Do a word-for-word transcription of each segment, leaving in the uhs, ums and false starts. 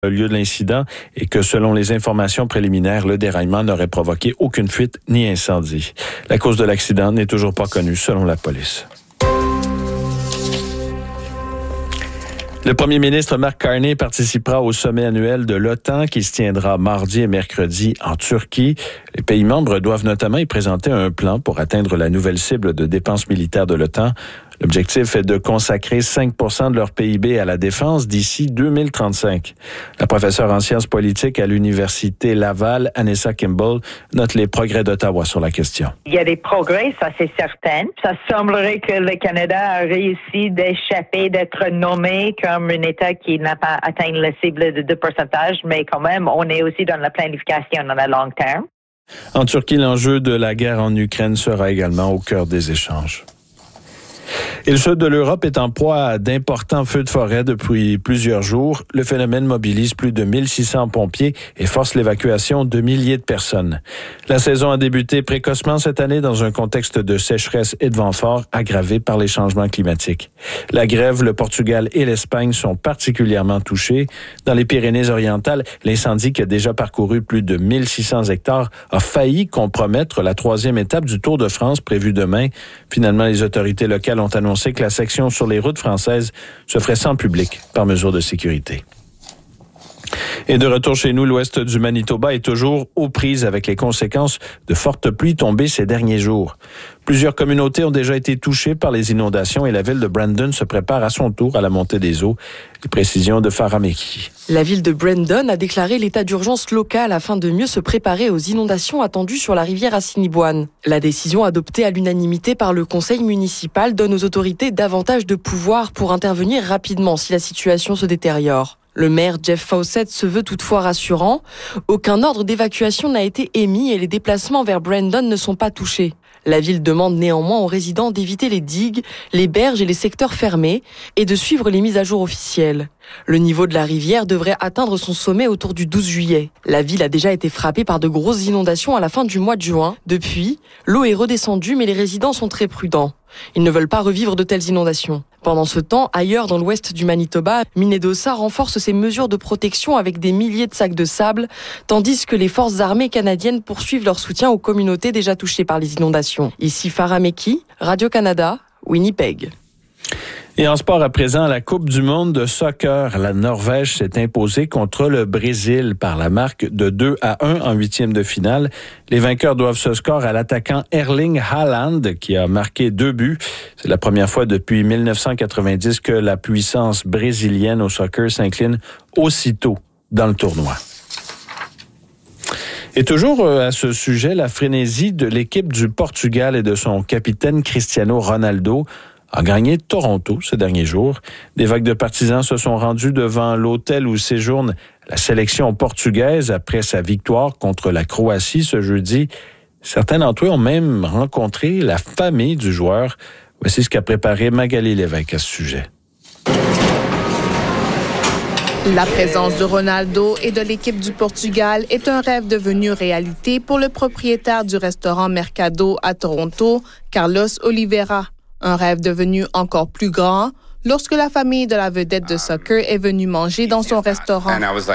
le lieu de l'incident et que selon les informations préliminaires, le déraillement n'aurait provoqué aucune fuite ni incendie. La cause de l'accident n'est toujours pas connue selon la police. Le premier ministre Mark Carney participera au sommet annuel de l'OTAN qui se tiendra mardi et mercredi en Turquie. Les pays membres doivent notamment y présenter un plan pour atteindre la nouvelle cible de dépenses militaires de l'OTAN. L'objectif est de consacrer cinq pour cent de leur P I B à la défense d'ici deux mille trente-cinq. La professeure en sciences politiques à l'Université Laval, Anessa Kimball, note les progrès d'Ottawa sur la question. Il y a des progrès, ça c'est certain. Ça semblerait que le Canada a réussi d'échapper d'être nommé comme un État qui n'a pas atteint la cible de deux pour cent, mais quand même, on est aussi dans la planification dans le long terme. En Turquie, l'enjeu de la guerre en Ukraine sera également au cœur des échanges. Et le sud de l'Europe est en proie à d'importants feux de forêt depuis plusieurs jours. Le phénomène mobilise plus de mille six cents pompiers et force l'évacuation de milliers de personnes. La saison a débuté précocement cette année dans un contexte de sécheresse et de vent fort aggravé par les changements climatiques. La Grève, le Portugal et l'Espagne sont particulièrement touchés. Dans les Pyrénées-Orientales, l'incendie qui a déjà parcouru plus de mille six cents hectares a failli compromettre la troisième étape du Tour de France prévue demain. Finalement, les autorités locales ont annoncé que la section sur les routes françaises se ferait sans public par mesure de sécurité. Et de retour chez nous, l'ouest du Manitoba est toujours aux prises avec les conséquences de fortes pluies tombées ces derniers jours. Plusieurs communautés ont déjà été touchées par les inondations et la ville de Brandon se prépare à son tour à la montée des eaux. Les précisions de Farah Meki. La ville de Brandon a déclaré l'état d'urgence local afin de mieux se préparer aux inondations attendues sur la rivière Assiniboine. La décision adoptée à l'unanimité par le conseil municipal donne aux autorités davantage de pouvoir pour intervenir rapidement si la situation se détériore. Le maire Jeff Fawcett se veut toutefois rassurant. Aucun ordre d'évacuation n'a été émis et les déplacements vers Brandon ne sont pas touchés. La ville demande néanmoins aux résidents d'éviter les digues, les berges et les secteurs fermés et de suivre les mises à jour officielles. Le niveau de la rivière devrait atteindre son sommet autour du douze juillet. La ville a déjà été frappée par de grosses inondations à la fin du mois de juin. Depuis, l'eau est redescendue mais les résidents sont très prudents. Ils ne veulent pas revivre de telles inondations. Pendant ce temps, ailleurs dans l'ouest du Manitoba, Minnedosa renforce ses mesures de protection avec des milliers de sacs de sable, tandis que les forces armées canadiennes poursuivent leur soutien aux communautés déjà touchées par les inondations. Ici Farah Meki, Radio-Canada, Winnipeg. Et en sport à présent, la Coupe du monde de soccer, la Norvège s'est imposée contre le Brésil par la marque de deux à un en huitième de finale. Les vainqueurs doivent ce score à l'attaquant Erling Haaland qui a marqué deux buts. C'est la première fois depuis dix-neuf cent quatre-vingt-dix que la puissance brésilienne au soccer s'incline aussitôt dans le tournoi. Et toujours à ce sujet, la frénésie de l'équipe du Portugal et de son capitaine Cristiano Ronaldo a gagné Toronto ces derniers jours. Des vagues de partisans se sont rendus devant l'hôtel où séjourne la sélection portugaise après sa victoire contre la Croatie ce jeudi. Certains d'entre eux ont même rencontré la famille du joueur. Voici ce qu'a préparé Magali Lévesque à ce sujet. La présence de Ronaldo et de l'équipe du Portugal est un rêve devenu réalité pour le propriétaire du restaurant Mercado à Toronto, Carlos Oliveira. Un rêve devenu encore plus grand lorsque la famille de la vedette de soccer est venue manger dans son restaurant.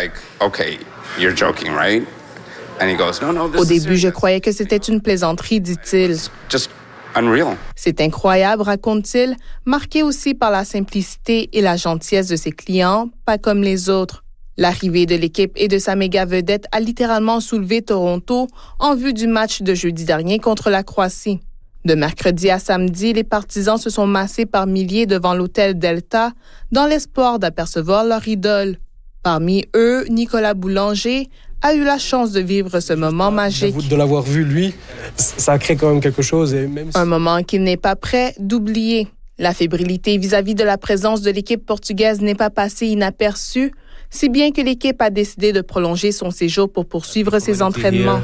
Au début, je croyais que c'était une plaisanterie, dit-il. C'est incroyable, raconte-t-il, marqué aussi par la simplicité et la gentillesse de ses clients, pas comme les autres. L'arrivée de l'équipe et de sa méga vedette a littéralement soulevé Toronto en vue du match de jeudi dernier contre la Croatie. De mercredi à samedi, les partisans se sont massés par milliers devant l'hôtel Delta dans l'espoir d'apercevoir leur idole. Parmi eux, Nicolas Boulanger a eu la chance de vivre ce moment magique. De l'avoir vu, lui, ça crée quand même quelque chose. Et même si... Un moment qu'il n'est pas prêt d'oublier. La fébrilité vis-à-vis de la présence de l'équipe portugaise n'est pas passée inaperçue, si bien que l'équipe a décidé de prolonger son séjour pour poursuivre ses entraînements.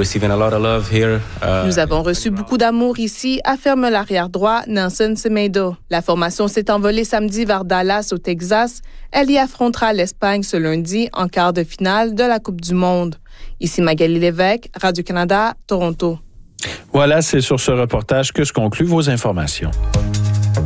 Nous avons reçu beaucoup d'amour ici, affirme l'arrière-droit Nelson Semedo. La formation s'est envolée samedi vers Dallas, au Texas. Elle y affrontera l'Espagne ce lundi en quart de finale de la Coupe du monde. Ici Magali Lévesque, Radio-Canada, Toronto. Voilà, c'est sur ce reportage que se concluent vos informations.